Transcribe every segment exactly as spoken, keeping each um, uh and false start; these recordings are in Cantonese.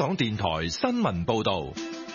港電台新聞報道。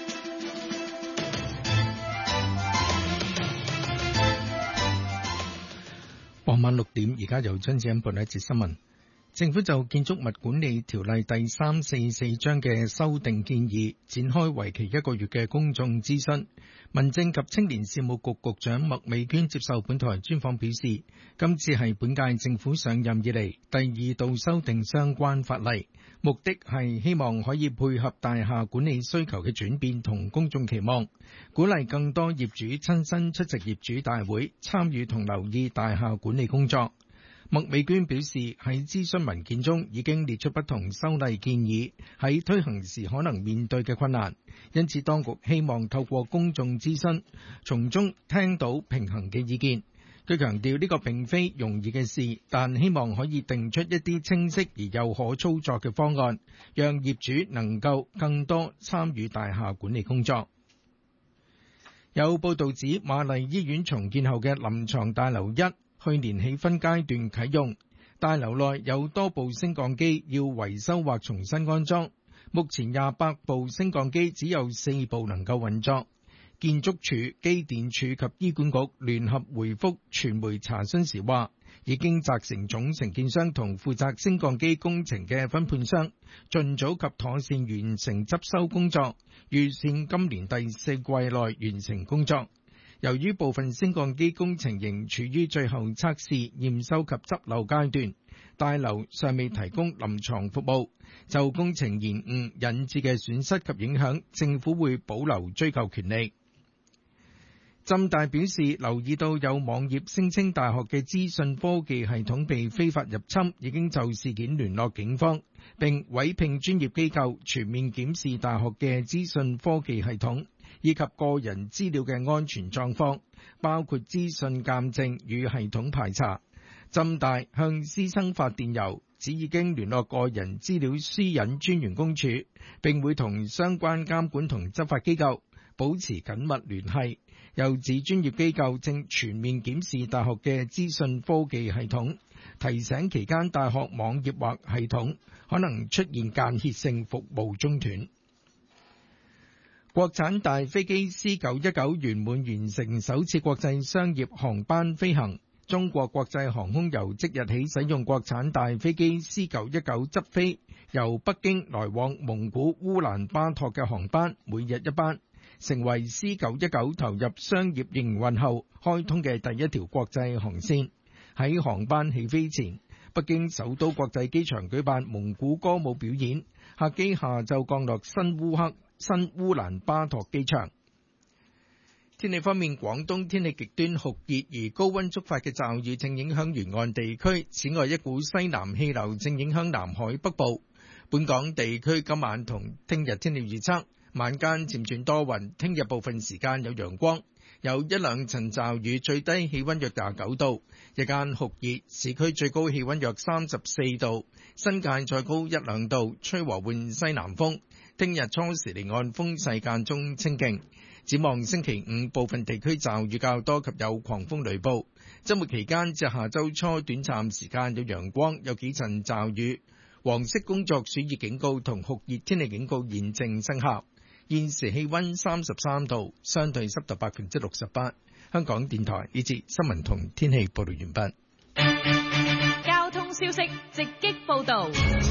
傍晚六點，而家由張子欣報一節新聞。政府就建築物管理條例第三四四章嘅修訂建議展開為期一個月嘅公眾諮詢。民政及青年事務局局長麥美娟接受本台專訪表示，今次係本屆政府上任以嚟第二度修訂相關法例，目的係希望可以配合大廈管理需求嘅轉變同公眾期望，鼓勵更多業主親身出席業主大會，參與同留意大廈管理工作。麥美娟表示，喺諮詢文件中已經列出不同修例建議喺推行時可能面對嘅困難，因此當局希望透過公眾諮詢，從中聽到平衡嘅意見。佢強調呢個並非容易嘅事，但希望可以定出一啲清晰而又可操作嘅方案，讓業主能夠更多參與大廈管理工作。有報道指瑪麗醫院重建後嘅臨床大樓一去年起分階段啟用，大樓內有多部升降機要維修或重新安裝，目前廿八部升降機只有四部能夠運作。建築署、機電署及醫管局聯合回覆傳媒查詢時話，已經責成總承建商同負責升降機工程嘅分判商，盡早及妥善完成執修工作，預算今年第四季內完成工作。由於部分升降機工程仍處於最後測試、驗收及執漏階段，大樓尚未提供臨床服務，就工程延誤引致嘅損失及影響，政府會保留追究權利。浸大表示留意到有網頁聲稱大學嘅資訊科技系統被非法入侵，已經就事件聯絡警方，並委聘專業機構全面檢視大學嘅資訊科技系統以及個人資料嘅安全狀況，包括資訊鑑證與系統排查。浸大向師生發電郵，指已經聯絡個人資料私隱專員公署，並會同相關監管同執法機構保持緊密聯繫。又指專業機構正全面檢視大學嘅資訊科技系統，提醒期間大學網頁或系統可能出現間歇性服務中斷。國產大飛機 C 九一九圓滿完成首次國際商業航班飛行，中國國際航空由即日起使用國產大飛機 C 九一九執飛，由北京來往蒙古烏蘭巴托嘅航班，每日一班，成為 C 九一九投入商業營運後開通嘅第一條國際航線。喺航班起飛前，北京首都國際機場舉辦蒙古歌舞表演，客機下晝降落新烏克新烏蘭巴托機場。天氣方面，廣東天氣極端酷熱，而高溫觸發嘅驟雨正影響沿岸地區。此外，一股西南氣流正影響南海北部。本港地區今晚同聽日天氣預測，晚間漸轉多雲，聽日部分時間有陽光，有一兩陣驟雨，最低氣溫約廿九度，日間酷熱，市區最高氣溫約三十四度，新界再高一兩度，吹和緩西南風。聽日初時離岸風勢間中清勁，展望星期五部分地區驟雨較多及有狂風雷暴。周末期間至下周初短暫時間有陽光，有幾陣驟雨。黃色工作暑熱警告同酷熱天氣警告現正生效。現時氣溫三十三度，相對濕度百分之六十八。香港電台呢節新聞同天氣報道完畢。 交通消息直擊報道。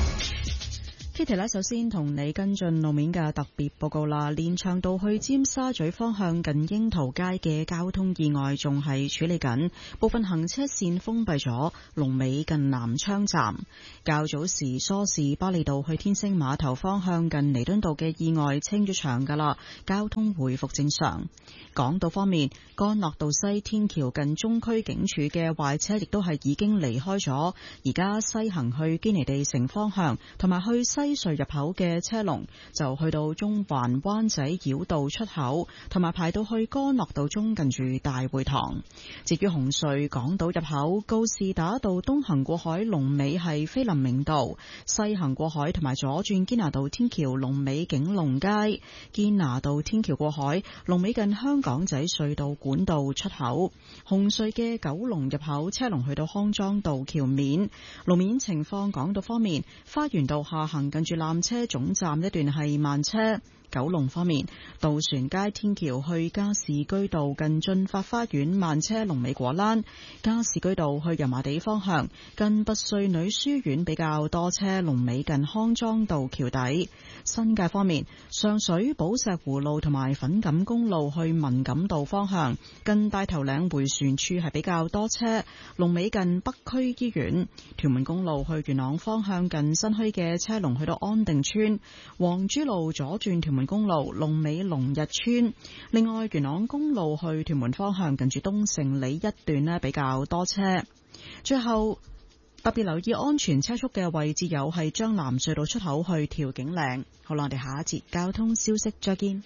Kitty 咧，首先同你跟進路面嘅特別報告啦。連翔道去尖沙咀方向近櫻桃街嘅交通意外仲係處理緊，部分行車線封閉咗，龍尾近南昌站。較早時梳士巴利道去天星碼頭方向近彌敦道嘅意外清咗場噶啦，交通回復正常。港島方面，干諾道西天橋近中區警署嘅壞車亦都係已經離開咗，而家西行去堅尼地城方向同埋去西西隧入口嘅車龍就去到中環灣仔繞道出口，同埋排到去干諾道中近住大會堂。至於紅隧港島入口，告士打道東行過海龍尾係菲林明道，西行過海同埋左轉堅拿道天橋龍尾景隆街，堅拿道天橋過海龍尾近香港仔隧道管道出口。紅隧嘅九龍入口車龍去到康莊道橋面。路面情況，港島方面，花園道下行近住纜車總站一段係慢車。九龍方面，渡船街天橋去加士居道近駿發花園慢車龍尾果欄；加士居道去油麻地方向近拔萃女書院比較多車，龍尾近康莊道橋底。新界方面，上水寶石湖路同埋粉錦公路去文錦道方向近大頭嶺迴旋處係比較多車，龍尾近北區醫院。屯門公路去元朗方向近新墟嘅車龍去到安定村，黃珠路左轉屯門公路龍尾龍日村。另外，元朗公路去屯門方向近住東城里一段呢比較多車。最後特別留意安全車速嘅位置有係將南隧道出口去調景嶺。好啦，我哋下一節交通消息再見。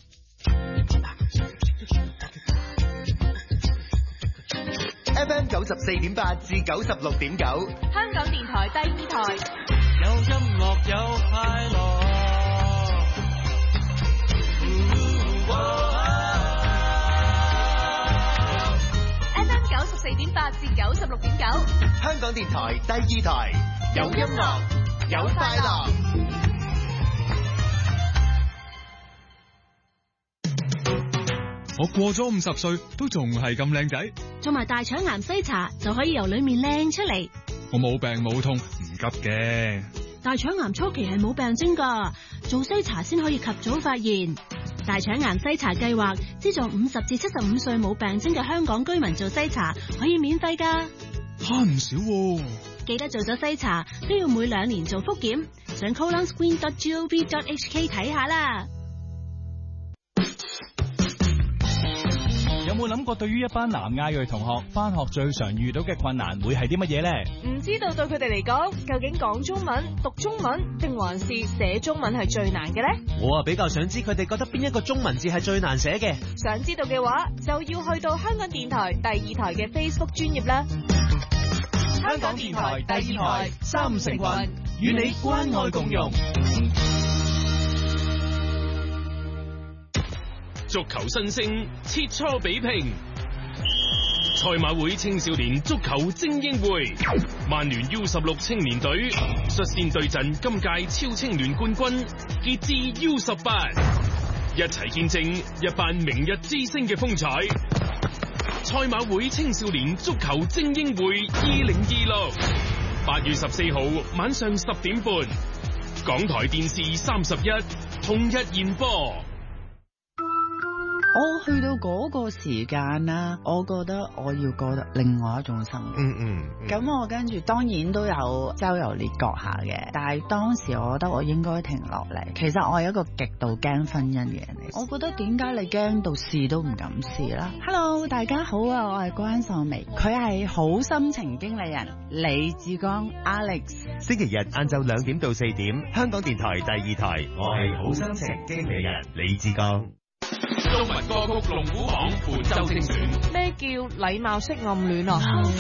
F M 九十四點八至九十六點九， 香港電台第二台， 有音樂有快樂。 F M 九十四點八至九十六點九， 香港電台第二台，有音樂有快樂。 我過咗五十歲都仲係咁靚仔， 做埋大腸癌篩查就可以由裏面靚出嚟。 我冇病冇痛，唔急嘅。 大腸癌初期係冇病徵噶，做篩查先可以及早發現。大腸癌篩查計劃資助五十至七十五歲冇病徵嘅香港居民做篩查，可以免費噶， 慳唔少喎。 記得做咗篩查都要每兩年做複檢，上 colon screen dot gov dot h k 睇下啦。 有冇諗過對於一班南亞裔同學返學最常遇到嘅困難會係啲乜嘢呢？ 唔知道對佢哋嚟講，究竟講中文、讀中文定還是寫中文係最難嘅呢？ 我啊比較想知佢哋覺得邊一個中文字係最難寫嘅。 想知道嘅話，就要去到香港電台第二台嘅 Facebook 專頁啦。 香港電台第二台三成群，與你關愛共融。 足球新星切磋比拼，賽馬會青少年足球精英會，曼聯 U 十六青年隊率先對陣今屆超青聯冠軍傑志 U 十八，一齊見證一班明日之星嘅風采。賽馬會青少年足球精英會二零二六，八月十四號晚上十點半，港台電視三十一同日延播。 我去到嗰個時間啦，我覺得我要過得另外一種生活。 嗯嗯。咁、 嗯、我跟住當然都有周遊列國下嘅，但係當時我覺得我應該停落嚟。其實我係一個極度驚婚姻嘅人嚟。我覺得點解你驚到試都唔敢試啦 ？Hello， 大家好啊，我係關秀眉，佢係好心情經理人李志剛 Alex。 星期日晏晝兩點到四點，香港電台第二台，我係好心情經理人李志剛。 中文歌曲龍虎榜本周精選。 咩叫禮貌式暗戀啊？